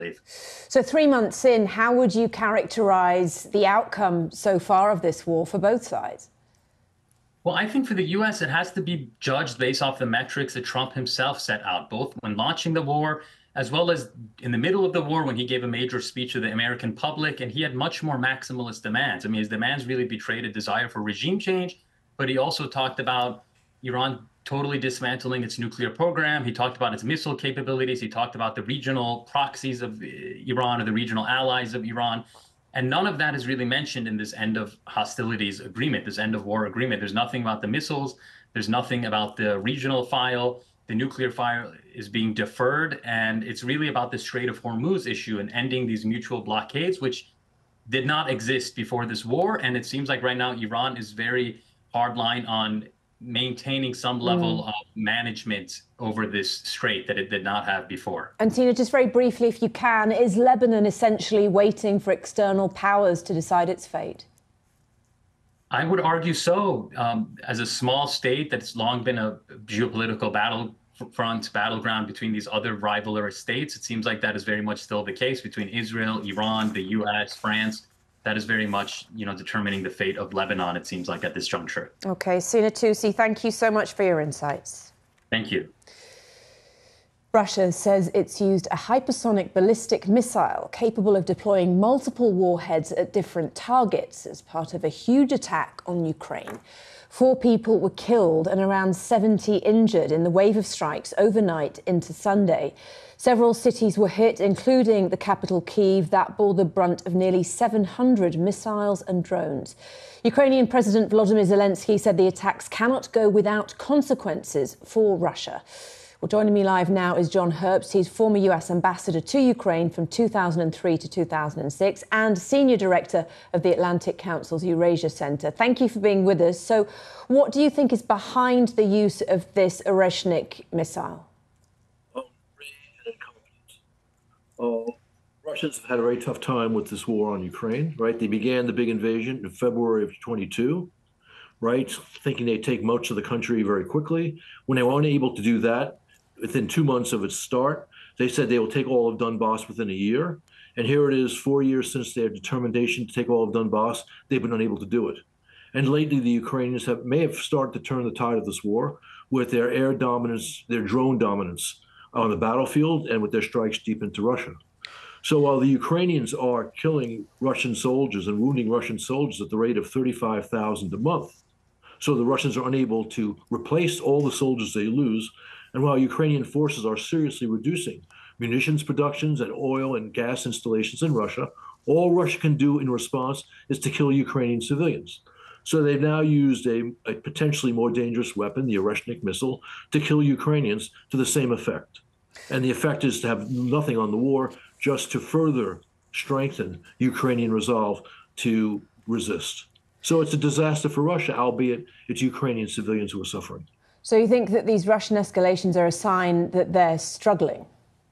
So 3 months in, how would you characterize the outcome so far of this war for both sides? Well, I think for the U.S., it has to be judged based off the metrics that Trump himself set out, both when launching the war, as well as in the middle of the war when he gave a major speech to the American public, and he had much more maximalist demands. I mean, his demands really betrayed a desire for regime change, but he also talked about Iran totally dismantling its nuclear program. He talked about its missile capabilities. He talked about the regional proxies of Iran or the regional allies of Iran. And none of that is really mentioned in this end of hostilities agreement, this end of war agreement. There's nothing about the missiles. There's nothing about the regional file. The nuclear file is being deferred. And it's really about the Strait of Hormuz issue and ending these mutual blockades, which did not exist before this war. And it seems like right now Iran is very hardline on maintaining some level of management over this strait that it did not have before. And Tina, just very briefly, if you can, is Lebanon essentially waiting for external powers to decide its fate? I would argue so. As a small state that's long been a geopolitical battleground between these other rivalrous states, it seems like that is very much still the case between Israel, Iran, the U.S., France. That is very much, determining the fate of Lebanon, it seems like, at this juncture. OK, Sina Tousi, thank you so much for your insights. Thank you. Russia says it's used a hypersonic ballistic missile capable of deploying multiple warheads at different targets as part of a huge attack on Ukraine. 4 people were killed and around 70 injured in the wave of strikes overnight into Sunday. Several cities were hit, including the capital Kyiv, that bore the brunt of nearly 700 missiles and drones. Ukrainian President Volodymyr Zelensky said the attacks cannot go without consequences for Russia. Well, joining me live now is John Herbst. He's former US ambassador to Ukraine from 2003 to 2006 and senior director of the Atlantic Council's Eurasia Centre. Thank you for being with us. So what do you think is behind the use of this Oreshnik missile? Russians have had a very tough time with this war on Ukraine, right? They began the big invasion in February of 22, right? Thinking they'd take much of the country very quickly. When they were unable to do that, within 2 months of its start, they said they will take all of Donbass within a year. And here it is, 4 years since their determination to take all of Donbass, they've been unable to do it. And lately, the Ukrainians may have started to turn the tide of this war with their air dominance, their drone dominance on the battlefield, and with their strikes deep into Russia. So while the Ukrainians are killing Russian soldiers and wounding Russian soldiers at the rate of 35,000 a month, so the Russians are unable to replace all the soldiers they lose, and while Ukrainian forces are seriously reducing munitions productions and oil and gas installations in Russia, all Russia can do in response is to kill Ukrainian civilians. So they've now used a potentially more dangerous weapon, the Oreshnik missile, to kill Ukrainians to the same effect. And the effect is to have nothing on the war, just to further strengthen Ukrainian resolve to resist. So it's a disaster for Russia, albeit it's Ukrainian civilians who are suffering. So you think that these Russian escalations are a sign that they're struggling?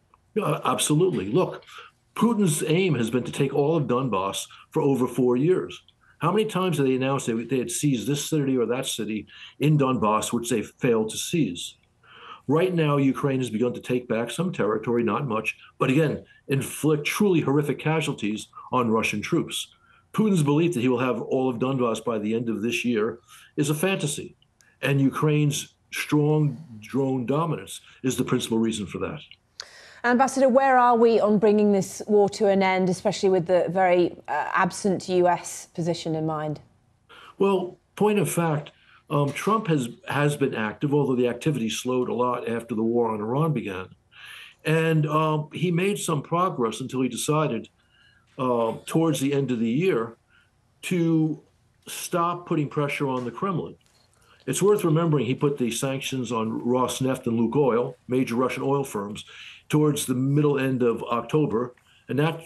Absolutely. Look, Putin's aim has been to take all of Donbass for over 4 years. How many times have they announced they had seized this city or that city in Donbass, which they failed to seize? Right now, Ukraine has begun to take back some territory, not much, but again, inflict truly horrific casualties on Russian troops. Putin's belief that he will have all of Donbass by the end of this year is a fantasy, and Ukraine's strong drone dominance is the principal reason for that. Ambassador, where are we on bringing this war to an end, especially with the very absent US position in mind? Well, point of fact, Trump has been active, although the activity slowed a lot after the war on Iran began. And he made some progress until he decided towards the end of the year to stop putting pressure on the Kremlin. It's worth remembering he put the sanctions on Rosneft and Lukoil, major Russian oil firms, towards the middle end of October, and that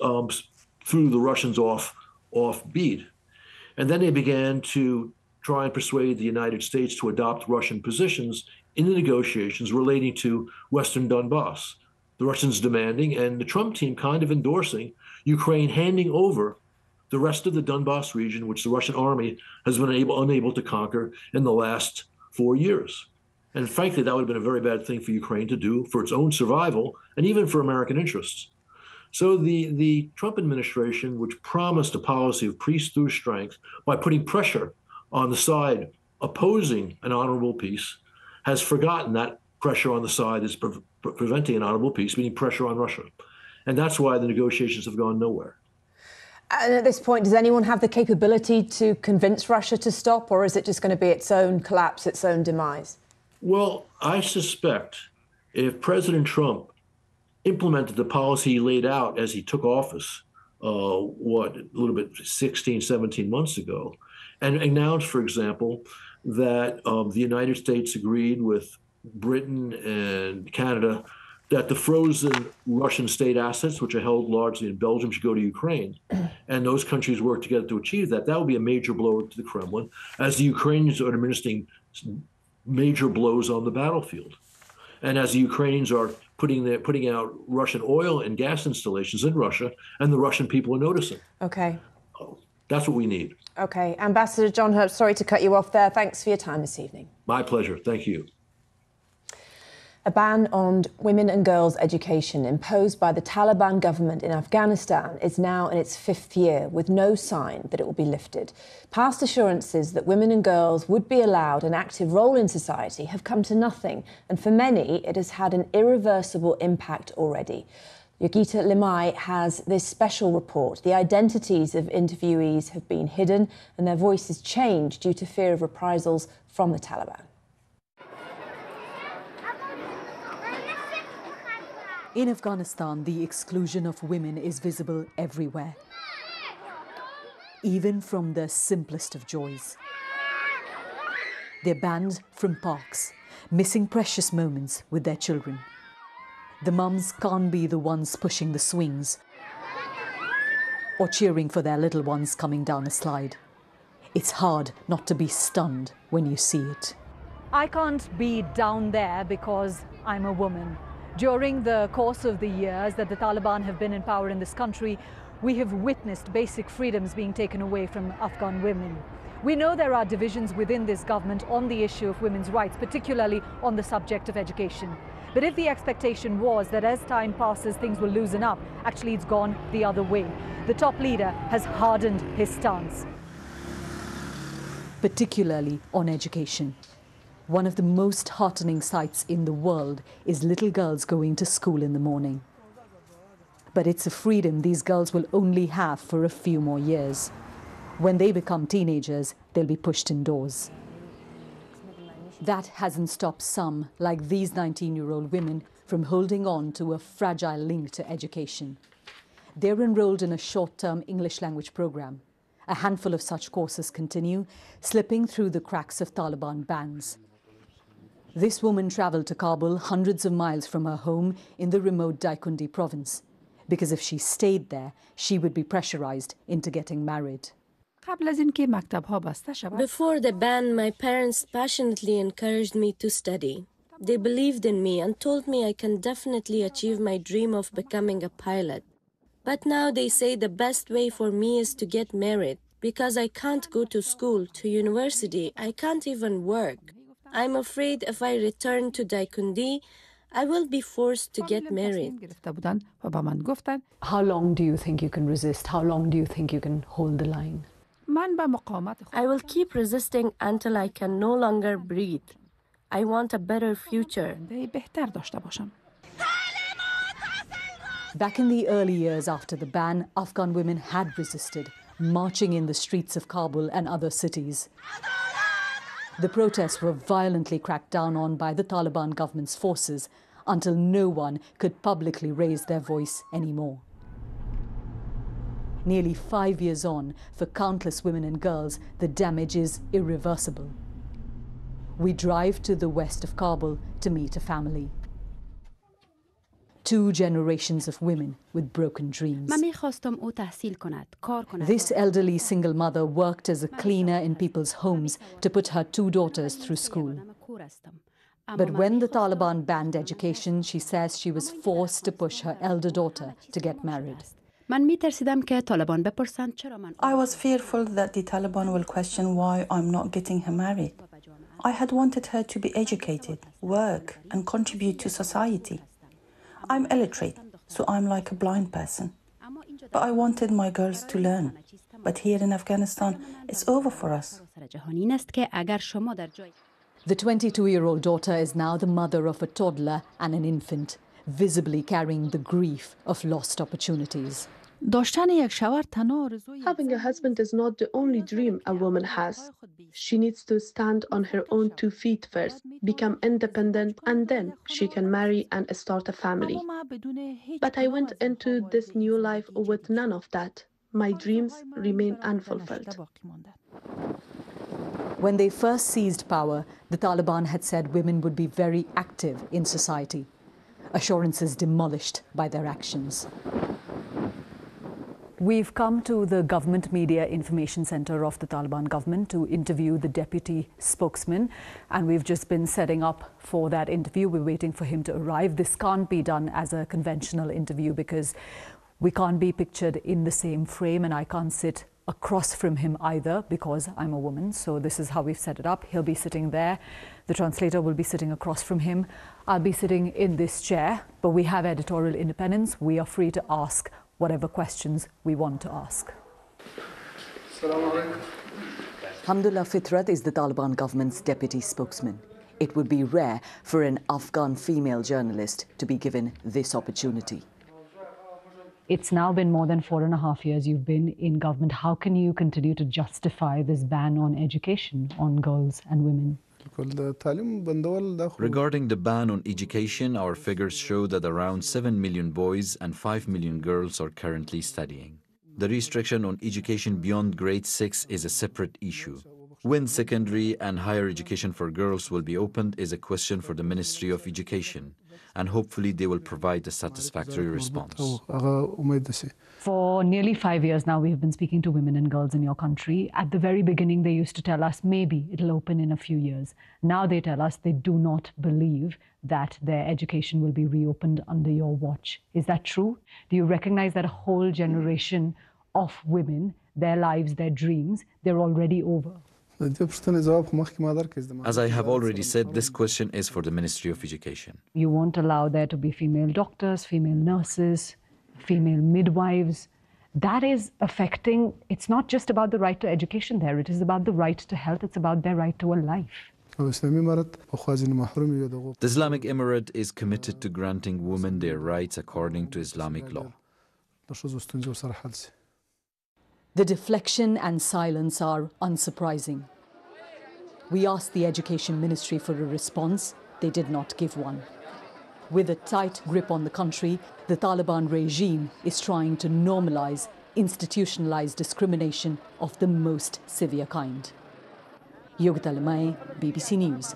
threw the Russians off beat. And then they began to try and persuade the United States to adopt Russian positions in the negotiations relating to Western Donbass. The Russians demanding, and the Trump team kind of endorsing, Ukraine handing over the rest of the Donbass region, which the Russian army has been unable to conquer in the last 4 years. And frankly, that would have been a very bad thing for Ukraine to do for its own survival and even for American interests. So the Trump administration, which promised a policy of peace through strength by putting pressure on the side opposing an honorable peace, has forgotten that pressure on the side that's preventing an honorable peace, meaning pressure on Russia. And that's why the negotiations have gone nowhere. And at this point, does anyone have the capability to convince Russia to stop, or is it just going to be its own collapse, its own demise? Well, I suspect if President Trump implemented the policy he laid out as he took office, a little bit 16, 17 months ago, and announced, for example, that the United States agreed with Britain and Canada that the frozen Russian state assets, which are held largely in Belgium, should go to Ukraine. And those countries work together to achieve that. That would be a major blow to the Kremlin, as the Ukrainians are administering major blows on the battlefield. And as the Ukrainians are putting out Russian oil and gas installations in Russia, and the Russian people are noticing. Okay. That's what we need. Okay. Ambassador John Herbst, sorry to cut you off there. Thanks for your time this evening. My pleasure. Thank you. A ban on women and girls' education imposed by the Taliban government in Afghanistan is now in its 5th year, with no sign that it will be lifted. Past assurances that women and girls would be allowed an active role in society have come to nothing, and for many, it has had an irreversible impact already. Yogita Limai has this special report. The identities of interviewees have been hidden and their voices changed due to fear of reprisals from the Taliban. In Afghanistan, the exclusion of women is visible everywhere, even from the simplest of joys. They're banned from parks, missing precious moments with their children. The mums can't be the ones pushing the swings or cheering for their little ones coming down a slide. It's hard not to be stunned when you see it. I can't be down there because I'm a woman. During the course of the years that the Taliban have been in power in this country, we have witnessed basic freedoms being taken away from Afghan women. We know there are divisions within this government on the issue of women's rights, particularly on the subject of education. But if the expectation was that as time passes, things will loosen up, actually it's gone the other way. The top leader has hardened his stance. Particularly on education. One of the most heartening sights in the world is little girls going to school in the morning. But it's a freedom these girls will only have for a few more years. When they become teenagers, they'll be pushed indoors. That hasn't stopped some, like these 19-year-old women, from holding on to a fragile link to education. They're enrolled in a short-term English language program. A handful of such courses continue, slipping through the cracks of Taliban bans. This woman travelled to Kabul hundreds of miles from her home in the remote Daikundi province, because if she stayed there, she would be pressurized into getting married. Before the ban, my parents passionately encouraged me to study. They believed in me and told me I can definitely achieve my dream of becoming a pilot. But now they say the best way for me is to get married, because I can't go to school, to university, I can't even work. I'm afraid if I return to Daikundi, I will be forced to get married. How long do you think you can resist? How long do you think you can hold the line? I will keep resisting until I can no longer breathe. I want a better future. Back in the early years after the ban, Afghan women had resisted, marching in the streets of Kabul and other cities. The protests were violently cracked down on by the Taliban government's forces until no one could publicly raise their voice anymore. Nearly 5 years on, for countless women and girls, the damage is irreversible. We drive to the west of Kabul to meet a family. 2 generations of women with broken dreams. This elderly single mother worked as a cleaner in people's homes to put her 2 daughters through school. But when the Taliban banned education, she says she was forced to push her elder daughter to get married. I was fearful that the Taliban will question why I'm not getting her married. I had wanted her to be educated, work, and contribute to society. I'm illiterate. So I'm like a blind person. But I wanted my girls to learn. But here in Afghanistan, it's over for us. The 22-year-old daughter is now the mother of a toddler and an infant, visibly carrying the grief of lost opportunities. Having a husband is not the only dream a woman has. She needs to stand on her own 2 feet first, become independent, and then she can marry and start a family. But I went into this new life with none of that. My dreams remain unfulfilled. When they first seized power, the Taliban had said women would be very active in society. Assurances demolished by their actions. We've come to the Government Media Information Center of the Taliban government to interview the deputy spokesman, and we've just been setting up for that interview. We're waiting for him to arrive. This can't be done as a conventional interview because we can't be pictured in the same frame, and I can't sit across from him either because I'm a woman. So this is how we've set it up. He'll be sitting there. The translator will be sitting across from him. I'll be sitting in this chair, but we have editorial independence. We are free to ask whatever questions we want to ask. Hamdullah Fitrat is the Taliban government's deputy spokesman. It would be rare for an Afghan female journalist to be given this opportunity. It's now been more than 4.5 years you've been in government. How can you continue to justify this ban on education on girls and women? Regarding the ban on education, our figures show that around 7 million boys and 5 million girls are currently studying. The restriction on education beyond grade 6 is a separate issue. When secondary and higher education for girls will be opened is a question for the Ministry of Education, and hopefully they will provide a satisfactory response. For nearly 5 years now, we've been speaking to women and girls in your country. At the very beginning, they used to tell us maybe it'll open in a few years. Now they tell us they do not believe that their education will be reopened under your watch. Is that true? Do you recognize that a whole generation of women, their lives, their dreams, they're already over? As I have already said, this question is for the Ministry of Education. You won't allow there to be female doctors, female nurses, female midwives. That is affecting, it's not just about the right to education there, it is about the right to health, it's about their right to a life. The Islamic Emirate is committed to granting women their rights according to Islamic law. The deflection and silence are unsurprising. We asked the Education Ministry for a response. They did not give one. With a tight grip on the country, the Taliban regime is trying to normalize institutionalized discrimination of the most severe kind. Yogita Lemay, BBC News.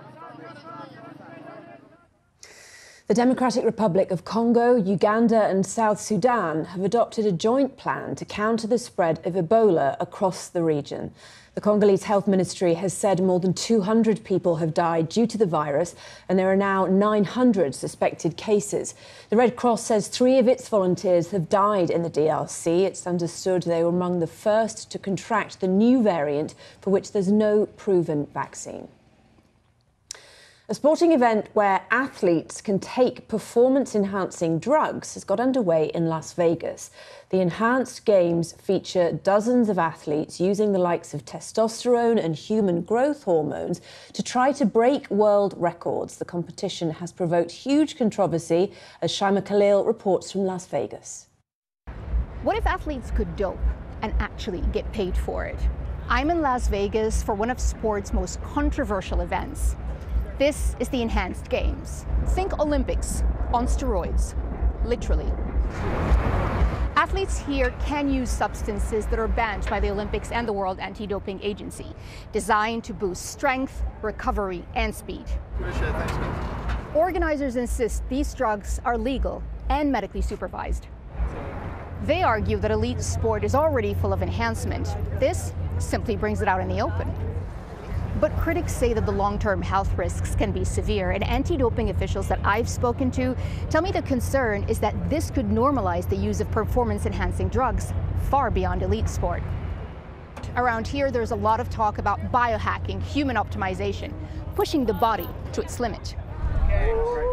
The Democratic Republic of Congo, Uganda and South Sudan have adopted a joint plan to counter the spread of Ebola across the region. The Congolese Health Ministry has said more than 200 people have died due to the virus, and there are now 900 suspected cases. The Red Cross says 3 of its volunteers have died in the DRC. It's understood they were among the first to contract the new variant for which there's no proven vaccine. A sporting event where athletes can take performance-enhancing drugs has got underway in Las Vegas. The Enhanced Games feature dozens of athletes using the likes of testosterone and human growth hormones to try to break world records. The competition has provoked huge controversy, as Shaima Khalil reports from Las Vegas. What if athletes could dope and actually get paid for it? I'm in Las Vegas for one of sport's most controversial events. This is the Enhanced Games. Think Olympics on steroids, literally. Athletes here can use substances that are banned by the Olympics and the World Anti-Doping Agency, designed to boost strength, recovery, and speed. Organizers insist these drugs are legal and medically supervised. They argue that elite sport is already full of enhancement. This simply brings it out in the open. But critics say that the long-term health risks can be severe, and anti-doping officials that I've spoken to tell me the concern is that this could normalize the use of performance-enhancing drugs far beyond elite sport. Around here, there's a lot of talk about biohacking, human optimization, pushing the body to its limit.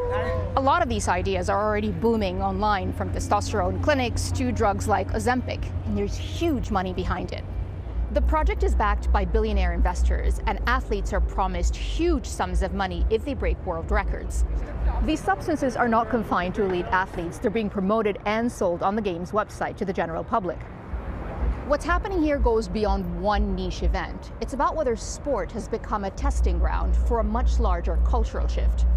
A lot of these ideas are already booming online, from testosterone clinics to drugs like Ozempic, and there's huge money behind it. The project is backed by billionaire investors, and athletes are promised huge sums of money if they break world records. These substances are not confined to elite athletes. They're being promoted and sold on the Games website to the general public. What's happening here goes beyond one niche event. It's about whether sport has become a testing ground for a much larger cultural shift.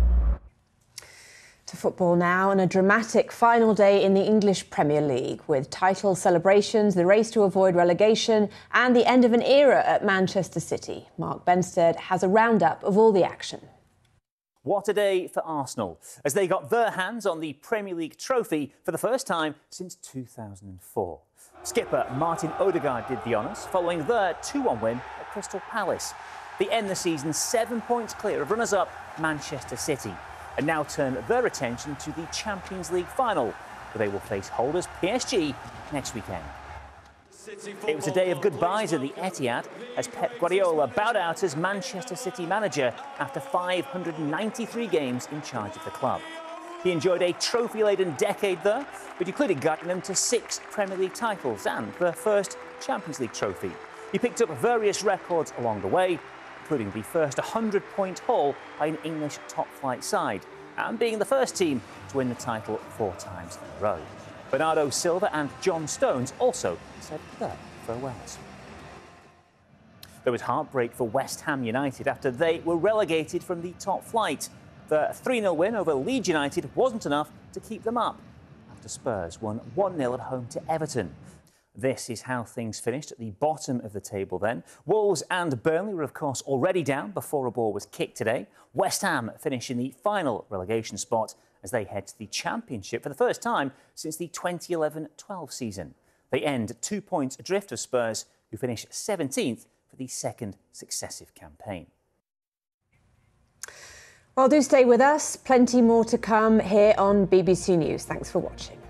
To football now, and a dramatic final day in the English Premier League, with title celebrations, the race to avoid relegation, and the end of an era at Manchester City. Mark Benstead has a roundup of all the action. What a day for Arsenal, as they got their hands on the Premier League trophy for the first time since 2004. Skipper Martin Odegaard did the honours, following their 2-1 win at Crystal Palace. They end the season 7 points clear of runners-up Manchester City, and now turn their attention to the Champions League final, where they will face holders PSG next weekend. It was a day of goodbyes at the Etihad, as Pep Guardiola bowed out as Manchester City manager after 593 games in charge of the club. He enjoyed a trophy-laden decade there, which included guiding them to 6 Premier League titles and their first Champions League trophy. He picked up various records along the way, including the first 100-point haul by an English top-flight side, and being the first team to win the title 4 times in a row. Bernardo Silva and John Stones also said their farewells. There was heartbreak for West Ham United after they were relegated from the top flight. The 3-0 win over Leeds United wasn't enough to keep them up, after Spurs won 1-0 at home to Everton. This is how things finished at the bottom of the table then. Wolves and Burnley were, of course, already down before a ball was kicked today. West Ham finish in the final relegation spot as they head to the Championship for the first time since the 2011-12 season. They end 2 points adrift of Spurs, who finish 17th for the second successive campaign. Well, do stay with us. Plenty more to come here on BBC News. Thanks for watching.